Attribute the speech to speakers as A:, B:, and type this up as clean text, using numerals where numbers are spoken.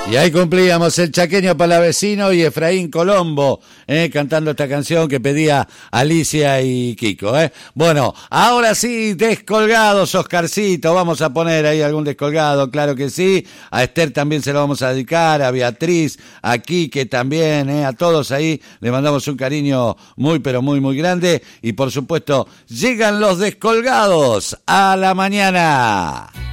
A: Y ahí cumplíamos el Chaqueño Palavecino y Efraín Colombo, cantando esta canción que pedía Alicia y Kiko. Bueno, ahora sí, descolgados, Oscarcito, vamos a poner ahí algún descolgado, claro que sí. A Esther también se lo vamos a dedicar, a Beatriz, a Quique también, a todos ahí le mandamos un cariño muy, pero muy, muy grande. Y por supuesto, llegan los descolgados a la mañana.